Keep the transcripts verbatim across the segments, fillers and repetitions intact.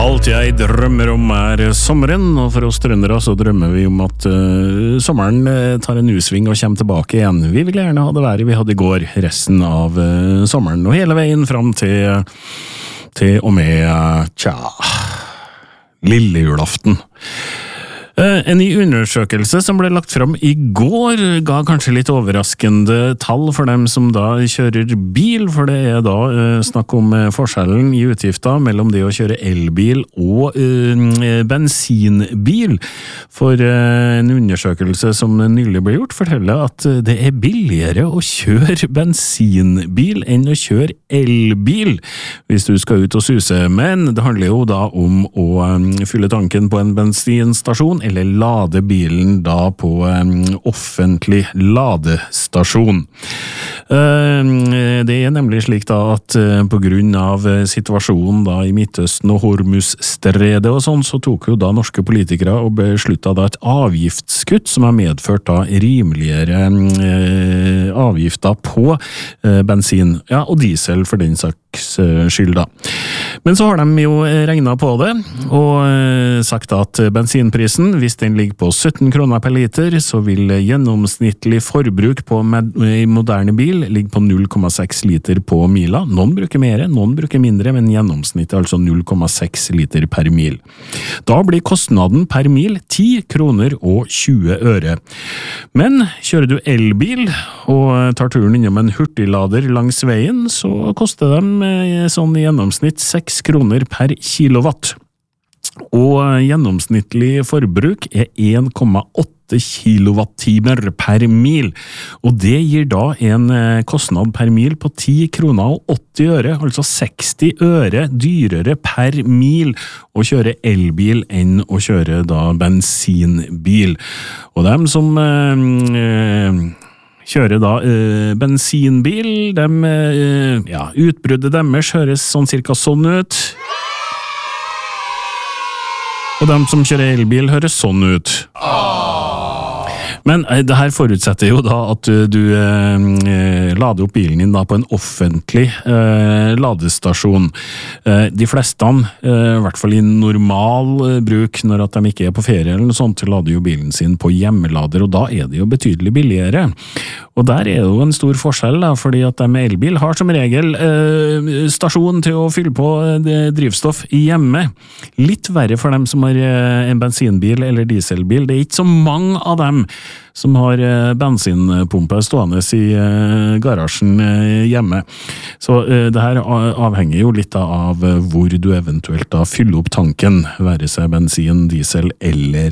Alt jeg drømmer om er sommeren, og for oss trøndere så drømmer vi om at uh, sommeren uh, tar en usving og kommer tilbake igjen. Vi vil gjerne ha det været vi hadde i går resten av uh, sommeren, og hele veien fram til, til og med, uh, tja, lille julaften. En ny undersøkelse som ble lagt fram i går ga kanskje litt overraskende tall for dem som da kjører bil, for det er da snakk om forskjellen i utgifter mellom det å kjøre elbil og uh, bensinbil. For uh, en undersøkelse som nylig ble gjort forteller at det er billigere å kjøre bensinbil enn å kjøre elbil hvis du skal ut og suse, men det handler jo da om å um, fylle tanken på en bensinstasjon eller lade bilen da på um, offentlig ladestasjon. Uh, det er nemlig slik da at uh, på grunn av uh, situasjonen da i Midtøsten og Hormuzstredet og sånn, så tok jo da norske politikere og besluttet da et avgiftskutt som har medført da rimeligere uh, avgifter på uh, bensin, ja, og diesel for den saks uh, skyld da. Men så har de jo regnet på det og uh, sagt at bensinprisen, hvis den ligger på sytten kroner per liter, så vil gjennomsnittlig forbruk på med, i moderne bil ligge på null komma seks liter på mila. Noen bruker mer, noen bruker mindre, men gjennomsnittet er altså null komma seks liter per mil. Da blir kostnaden per mil ti kroner og tjue øre. Men kjører du elbil og tar turen innom en hurtiglader langs veien, så koster de sånn i gjennomsnitt seks kroner per kilowatt. Og gjennomsnittlig forbruk er en komma åtte kilowattimer per mil, og det gir da en kostnad per mil på ti kroner og åtti øre, altså seksti øre dyrere per mil å kjøre elbil enn å kjøre da bensinbil. Og dem som øh, kjører da øh, bensinbil, dem, øh, ja, utbruddet deres høres sånn cirka sånn ut. Og de som kjører elbil høres sånn ut. Men det her forutsetter jo da at du eh, lader opp bilen din da på en offentlig eh, ladestasjon. Eh, de fleste, eh, i hvert fall i normal eh, bruk, når at de ikke er på ferie eller noe sånt, lader jo bilen sin på hjemmelader, og da er det jo betydelig billigere. Og der er det jo en stor forskjell da, fordi at de med elbil har som regel eh, stasjon til å fylle på eh, drivstoff hjemme. Litt verre for dem som har eh, en bensinbil eller dieselbil. Det er ikke så mange av dem som har bensinpumpe stående i garasjen hjemme. Så det her avhenger jo litt av hvor du eventuelt da fyller opp tanken, være seg bensin, diesel eller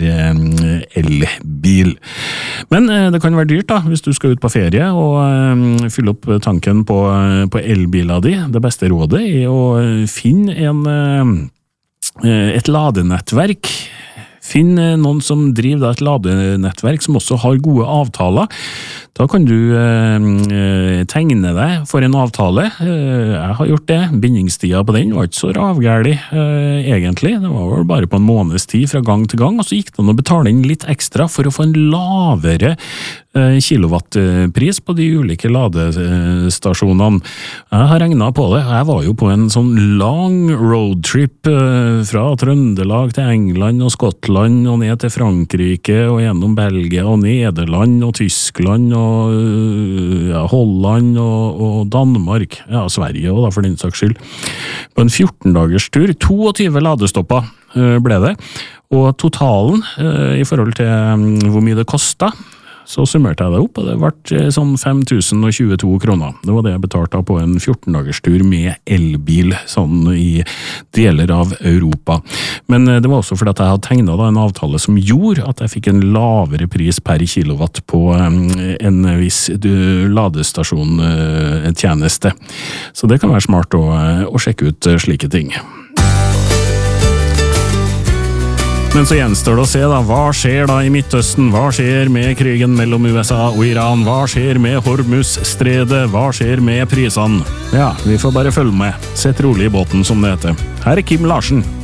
elbil. Men det kan være dyrt da, hvis du skal ut på ferie og fylle opp tanken på, på elbilen di. Det beste rådet er å finne en, et ladenettverk. Finn noen som driver et ladenettverk som også har gode avtaler. Da kan du eh, tegne deg for en avtale. Eh, jeg har gjort det. Bindingstida på den var ikke så ravgærlig, eh, egentlig. Det var vel bare på en måneds tid fra gang til gang, og så gikk det an å betale inn litt ekstra for å få en lavere eh, kilowattpris på de ulike ladestasjonene. Jeg har regnet på det. Jeg var jo på en sånn lang roadtrip eh, fra Trøndelag til England og Skottland og ned til Frankrike og gjennom Belgia og Nederland og Tyskland og ja, Holland og, og Danmark, ja, Sverige også da, for den saks skyld. På en fjorten dagers tur, tjueto ladestopper ble det, og totalen i forhold til hvor mye det kostet, så summerte jeg det opp, og det ble sånn fem tusen og tjueto kroner. Det var det jeg betalte på en fjorten dagers tur med elbil, sånn i deler av Europa. Men det var også fordi at jeg hadde tegnet da en avtale som gjorde at jeg fikk en lavere pris per kilowatt på en viss ladestasjon, en tjeneste. Så det kan være smart å, å sjekke ut slike ting. Men så gjenstår det å se da, hva skjer da i Midtøsten? Hva skjer med krigen mellom U S A og Iran? Hva skjer med Hormuzstredet? Hva skjer med prisene? Ja, vi får bare følge med. Sett rolig i båten, som det heter. Her er Kim Larsen.